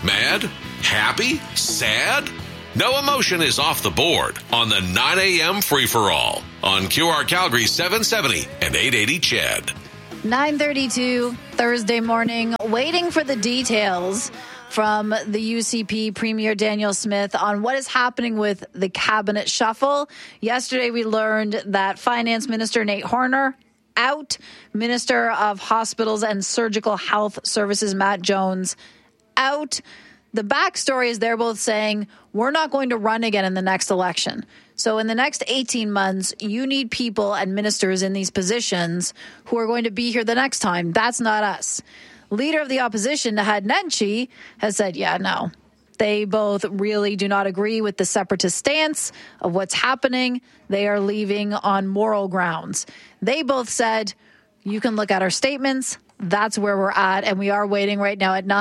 Mad? Happy? Sad? No emotion is off the board on the 9 a.m. free-for-all on QR Calgary 770 and 880 CHED. 9:32 Thursday morning, waiting for the details from the UCP Premier Danielle Smith on what is happening with the cabinet shuffle. Yesterday, we learned that Finance Minister Nate Horner out, Minister of Hospitals and Surgical Health Services Matt Jones out. The backstory is they're both saying, we're not going to run again in the next election. So in the next 18 months, you need people and ministers in these positions who are going to be here the next time. That's not us. Leader of the opposition, Naheed Nenshi, has said, yeah, no. They both really do not agree with the separatist stance of what's happening. They are leaving on moral grounds. They both said, you can look at our statements. That's where we're at. And we are waiting right now at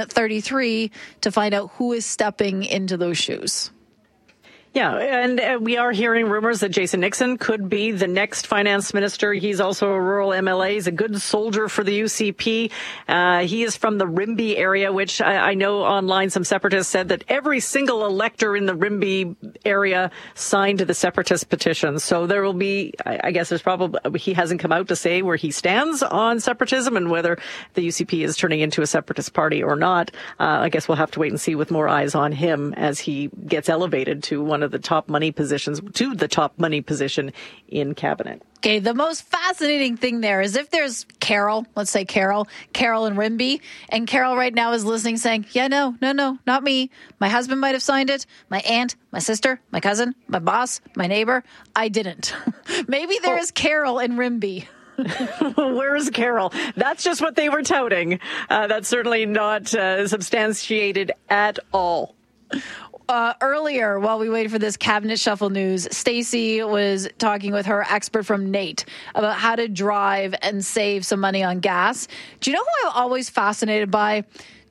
9:33 to find out who is stepping into those shoes. Yeah, and we are hearing rumors that Jason Nixon could be the next finance minister. He's also a rural MLA. He's a good soldier for the UCP. He is from the Rimbey area, which I know online some separatists said that every single elector in the Rimbey area signed the separatist petition. So there will be, I guess there's probably, he hasn't come out to say where he stands on separatism and whether the UCP is turning into a separatist party or not. I guess we'll have to wait and see with more eyes on him as he gets elevated to one of the top money positions, to the top money position in cabinet. Okay, the most fascinating thing there is if there's Carol, let's say Carol in Rimbey, and Carol right now is listening saying, yeah, no, not me. My husband might have signed it. My aunt, my sister, my cousin, my boss, my neighbor. I didn't. Maybe there is Carol in Rimbey. Where is Carol? That's just what they were touting. That's certainly not substantiated at all. Earlier, while we waited for this cabinet shuffle news, Stacey was talking with her expert from Nate about how to drive and save some money on gas. Do you know who I'm always fascinated by?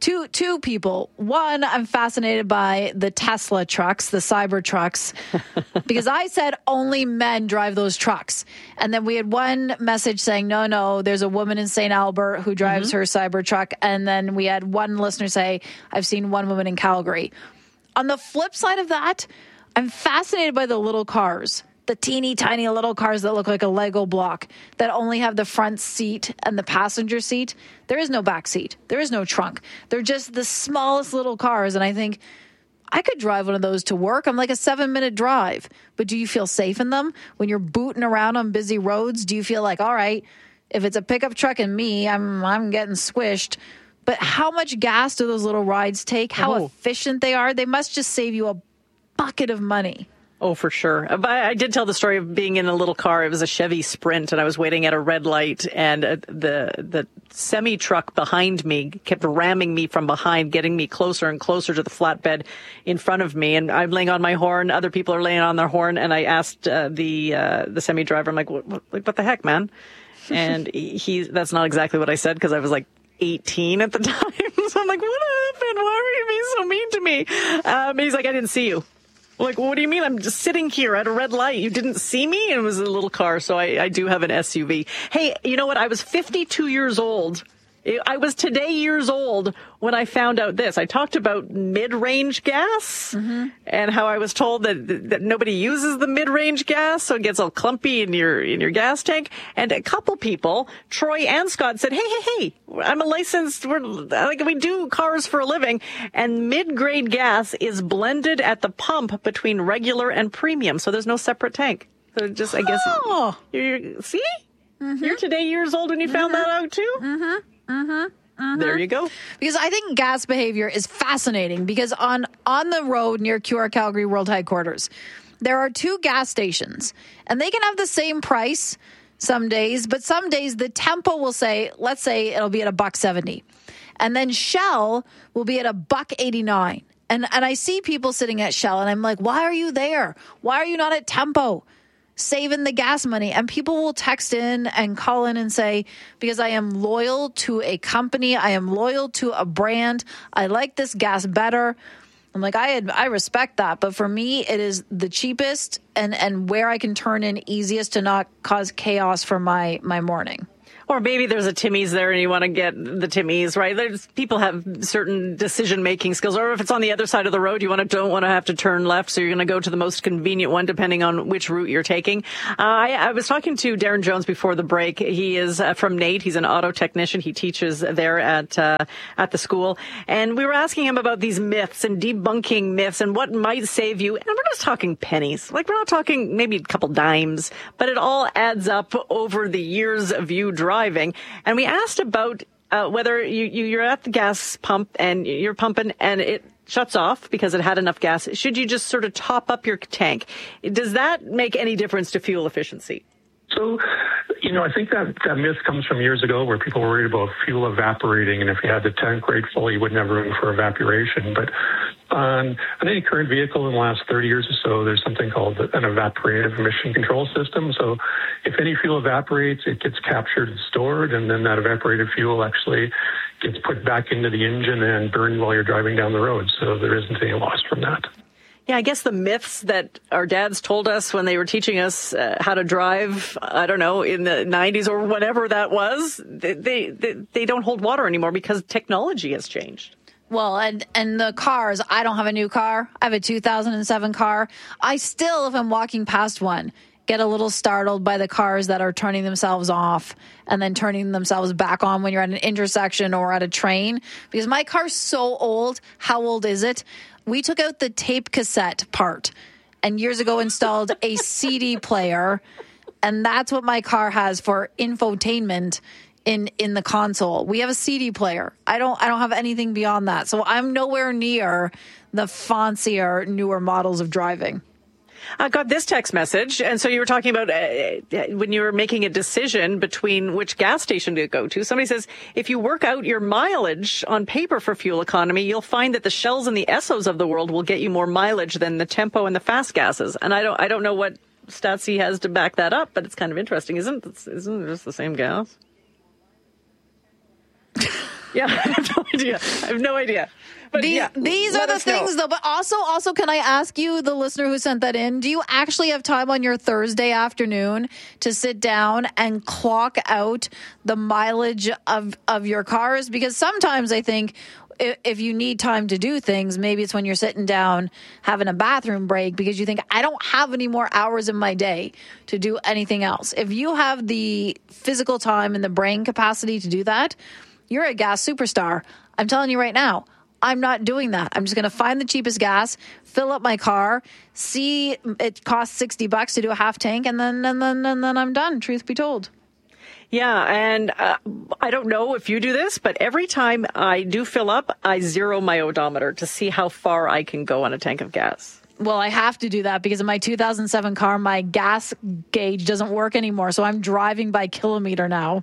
Two people. One, I'm fascinated by the Tesla trucks, the cyber trucks, because I said only men drive those trucks. And then we had one message saying, no, there's a woman in St. Albert who drives her cyber truck. And then we had one listener say, I've seen one woman in Calgary. On the flip side of that, I'm fascinated by the little cars, the teeny tiny little cars that look like a Lego block that only have the front seat and the passenger seat. There is no back seat. There is no trunk. They're just the smallest little cars. And I think I could drive one of those to work. I'm like a 7-minute drive. But do you feel safe in them? When you're booting around on busy roads, do you feel like, all right, if it's a pickup truck and me, I'm getting squished. But how much gas do those little rides take? How efficient they are? They must just save you a bucket of money. Oh, for sure. But I did tell the story of being in a little car. It was a Chevy Sprint, and I was waiting at a red light, and the semi-truck behind me kept ramming me from behind, getting me closer and closer to the flatbed in front of me. And I'm laying on my horn. Other people are laying on their horn. And I asked the semi-driver, I'm like, what the heck, man? And that's not exactly what I said, because I was like 18 at the time. So I'm like, what happened? Why were you being so mean to me? And he's like, I didn't see you. I'm like, what do you mean? I'm just sitting here at a red light. You didn't see me? And it was a little car. So I do have an SUV. Hey, you know what? I was 52 years old. I was today years old when I found out this. I talked about mid-range gas and how I was told that nobody uses the mid-range gas, so it gets all clumpy in your gas tank. And a couple people, Troy and Scott, said, hey, I'm a licensed, we do cars for a living, and mid-grade gas is blended at the pump between regular and premium, so there's no separate tank. So just, I guess, see? You're today years old when you found that out too? There you go. Because I think gas behavior is fascinating because on the road near QR Calgary World Headquarters, there are 2 gas stations and they can have the same price some days, but some days the Tempo will say, let's say it'll be at $1.70 and then Shell will be at $1.89. And I see people sitting at Shell and I'm like, why are you there? Why are you not at Tempo? Saving the gas money. And people will text in and call in and say, because I am loyal to a company, I am loyal to a brand, I like this gas better. I'm like, I respect that. But for me, it is the cheapest and where I can turn in easiest to not cause chaos for my morning. Or maybe there's a Timmy's there and you want to get the Timmy's, right? People have certain decision-making skills. Or if it's on the other side of the road, you don't want to have to turn left, so you're going to go to the most convenient one depending on which route you're taking. I was talking to Darren Jones before the break. He is from NAIT. He's an auto technician. He teaches there at the school. And we were asking him about these myths and debunking myths and what might save you. And we're just talking pennies. Like, we're not talking maybe a couple dimes, but it all adds up over the years of you driving. And we asked about whether you're at the gas pump and you're pumping and it shuts off because it had enough gas. Should you just sort of top up your tank? Does that make any difference to fuel efficiency? So, I think that myth comes from years ago where people were worried about fuel evaporating, and if you had the tank right full, you wouldn't have room for evaporation. But on any current vehicle in the last 30 years or so, there's something called an evaporative emission control system. So if any fuel evaporates, it gets captured and stored, and then that evaporated fuel actually gets put back into the engine and burned while you're driving down the road. So there isn't any loss from that. Yeah, I guess the myths that our dads told us when they were teaching us how to drive, I don't know, in the 90s or whatever that was, they don't hold water anymore because technology has changed. Well, and the cars, I don't have a new car. I have a 2007 car. I still, if I'm walking past one, get a little startled by the cars that are turning themselves off and then turning themselves back on when you're at an intersection or at a train. Because my car's so old. How old is it? We took out the tape cassette part and years ago installed a CD player. And that's what my car has for infotainment in the console. We have a CD player. I don't have anything beyond that. So I'm nowhere near the fancier, newer models of driving. I got this text message. And so you were talking about when you were making a decision between which gas station to go to. Somebody says, if you work out your mileage on paper for fuel economy, you'll find that the Shells and the Essos of the world will get you more mileage than the Tempo and the fast gases. And I don't know what stats he has to back that up, but it's kind of interesting. Isn't it just the same gas? Yeah, I have no idea. But these are the things, though. But also, can I ask you, the listener who sent that in, do you actually have time on your Thursday afternoon to sit down and clock out the mileage of your cars? Because sometimes I think if you need time to do things, maybe it's when you're sitting down having a bathroom break because you think, I don't have any more hours in my day to do anything else. If you have the physical time and the brain capacity to do that, you're a gas superstar. I'm telling you right now, I'm not doing that. I'm just going to find the cheapest gas, fill up my car, see it costs $60 to do a half tank, and then I'm done, truth be told. Yeah, and I don't know if you do this, but every time I do fill up, I zero my odometer to see how far I can go on a tank of gas. Well, I have to do that because in my 2007 car, my gas gauge doesn't work anymore, so I'm driving by kilometer now.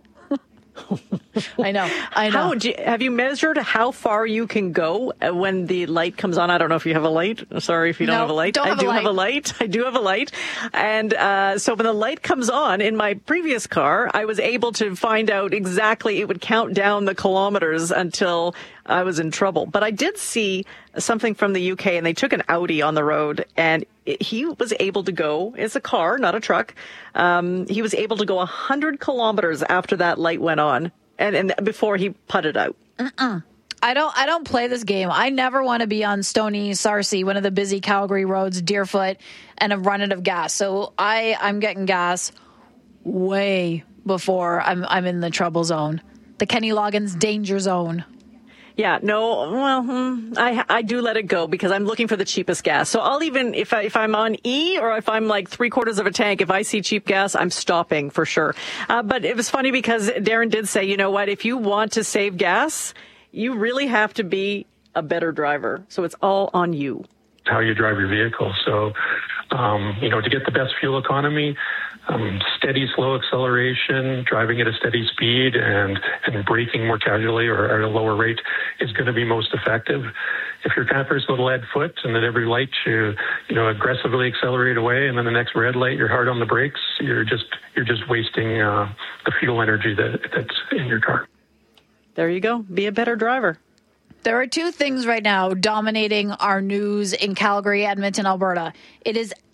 I know. Have you measured how far you can go when the light comes on? I don't know if you have a light. Sorry if you don't have a light. I do have a light. And so when the light comes on in my previous car, I was able to find out exactly, it would count down the kilometers until I was in trouble. But I did see something from the UK, and they took an Audi on the road, and he was able to go, it's a car, not a truck. He was able to go 100 kilometers after that light went on and before he putted out. I don't play this game. I never want to be on Stony Sarcee, one of the busy Calgary roads, Deerfoot, and have run out of gas. So I'm getting gas way before I'm in the trouble zone, the Kenny Loggins danger zone. Yeah, no, well, I do let it go because I'm looking for the cheapest gas. So I'll even, if I'm on E or if I'm like 3/4 of a tank, if I see cheap gas, I'm stopping for sure. But it was funny because Darren did say, you know what, if you want to save gas, you really have to be a better driver. So it's all on you. How you drive your vehicle. So, to get the best fuel economy, steady, slow acceleration, driving at a steady speed, and braking more casually or at a lower rate is going to be most effective. If you're kind of first with a lead foot, and at every light you aggressively accelerate away, and then the next red light you're hard on the brakes, you're just wasting the fuel energy that's in your car. There you go. Be a better driver. There are two things right now dominating our news in Calgary, Edmonton, Alberta. It is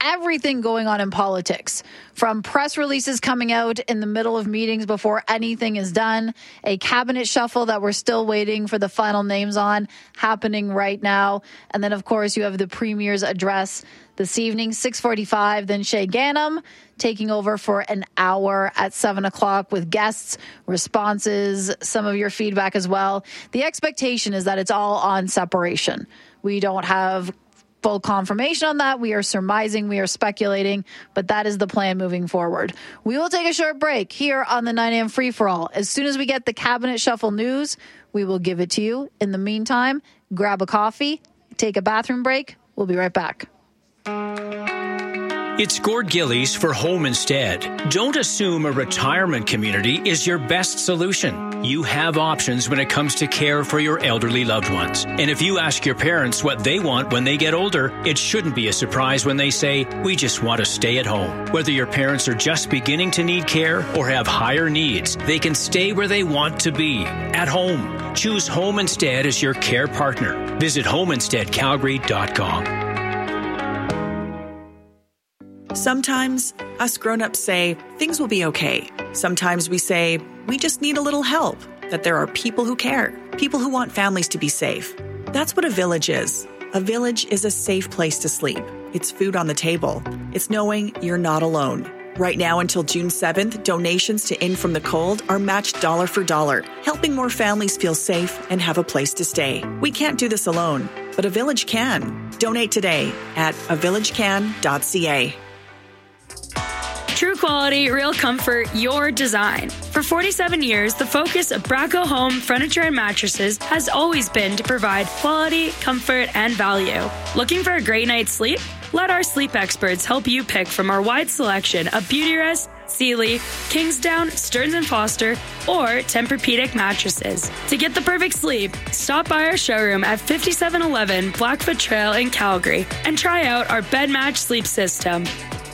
everything going on in politics, from press releases coming out in the middle of meetings before anything is done, a cabinet shuffle that we're still waiting for the final names on happening right now. And then, of course, you have the Premier's address this evening, 6:45. Then Shay Ghanem taking over for an hour at 7 o'clock with guests, responses, some of your feedback as well. The expectation is that it's all on separation. We don't have full confirmation on that. We are surmising, we are speculating, but that is the plan moving forward. We will take a short break here on the 9 a.m. free-for-all. As soon as we get the cabinet shuffle news, we will give it to you. In the meantime, grab a coffee, take a bathroom break. We'll be right back. It's Gord Gillies for Home Instead. Don't assume a retirement community is your best solution. You have options when it comes to care for your elderly loved ones. And if you ask your parents what they want when they get older, it shouldn't be a surprise when they say, we just want to stay at home. Whether your parents are just beginning to need care or have higher needs, they can stay where they want to be, at home. Choose Home Instead as your care partner. Visit homeinsteadcalgary.com. Sometimes us grown-ups say things will be okay. Sometimes we say we just need a little help, that there are people who care, people who want families to be safe. That's what a village is. A village is a safe place to sleep. It's food on the table. It's knowing you're not alone. Right now until June 7th, donations to In From the Cold are matched dollar for dollar, helping more families feel safe and have a place to stay. We can't do this alone, but a village can. Donate today at avillagecan.ca. True quality, real comfort, your design. For 47 years, the focus of Braco Home Furniture and Mattresses has always been to provide quality, comfort, and value. Looking for a great night's sleep? Let our sleep experts help you pick from our wide selection of Beautyrest, Sealy, Kingsdown, Stearns & Foster, or Tempur-Pedic mattresses. To get the perfect sleep, stop by our showroom at 5711 Blackfoot Trail in Calgary and try out our bed match sleep system.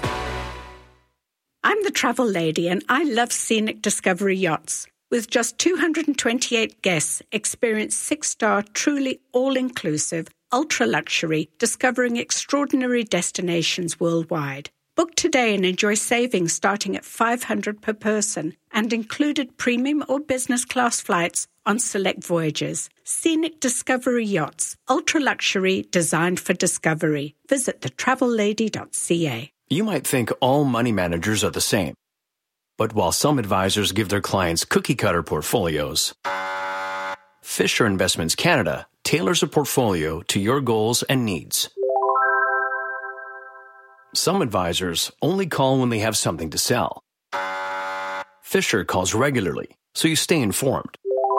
I'm the travel lady and I love Scenic Discovery Yachts. With just 228 guests, experience 6-star, truly all-inclusive, ultra-luxury, discovering extraordinary destinations worldwide. Book today and enjoy savings starting at $500 per person and included premium or business class flights on select voyages. Scenic Discovery Yachts, ultra-luxury, designed for discovery. Visit thetravellady.ca. You might think all money managers are the same. But while some advisors give their clients cookie-cutter portfolios, Fisher Investments Canada tailors a portfolio to your goals and needs. Some advisors only call when they have something to sell. Fisher calls regularly, so you stay informed.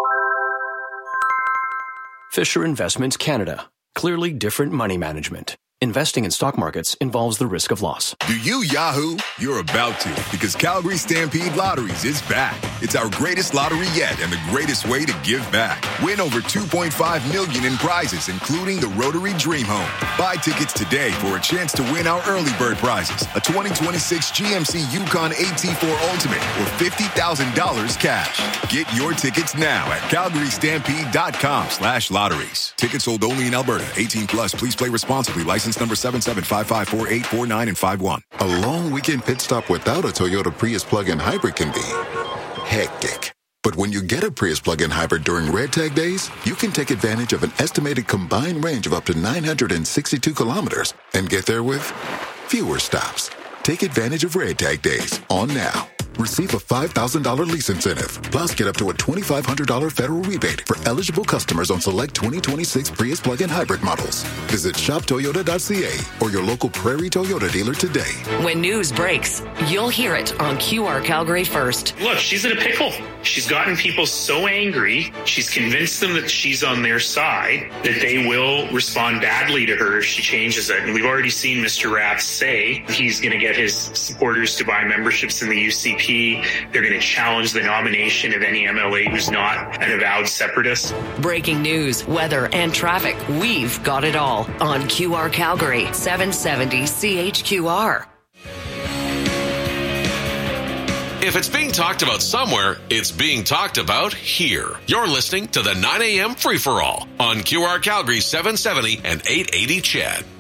Fisher Investments Canada. Clearly different money management. Investing in stock markets involves the risk of loss. Do you Yahoo? You're about to, because Calgary Stampede Lotteries is back. It's our greatest lottery yet and the greatest way to give back. Win over $2.5 million in prizes, including the Rotary Dream Home. Buy tickets today for a chance to win our early bird prizes, a 2026 GMC Yukon AT4 Ultimate, or $50,000 cash. Get your tickets now at calgarystampede.com/lotteries. Tickets sold only in Alberta. 18 plus. Please play responsibly. License number 77554849 and 51. A long weekend pit stop without a Toyota Prius plug-in hybrid can be hectic. But when you get a Prius plug-in hybrid during Red Tag days, you can take advantage of an estimated combined range of up to 962 kilometers and get there with fewer stops. Take advantage of Red Tag days on now. Receive a $5,000 lease incentive, plus get up to a $2,500 federal rebate for eligible customers on select 2026 Prius plug-in hybrid models. Visit shoptoyota.ca or your local Prairie Toyota dealer today. When news breaks, you'll hear it on QR Calgary First. Look, she's in a pickle. She's gotten people so angry. She's convinced them that she's on their side, that they will respond badly to her if she changes it. And we've already seen Mr. Rath say he's going to get his supporters to buy memberships in the UCP. They're going to challenge the nomination of any MLA who's not an avowed separatist. Breaking news, weather, and traffic. We've got it all on QR Calgary, 770 CHQR. If it's being talked about somewhere, it's being talked about here. You're listening to the 9 a.m. free-for-all on QR Calgary 770 and 880 CHED.